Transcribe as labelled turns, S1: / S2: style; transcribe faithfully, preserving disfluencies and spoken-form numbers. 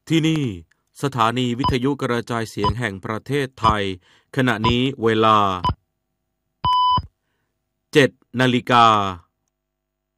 S1: ที่นี่สถานีวิทยุกระจายเสียงแห่งประเทศไทยขณะนี้เวลาเจ็ดนาฬิกา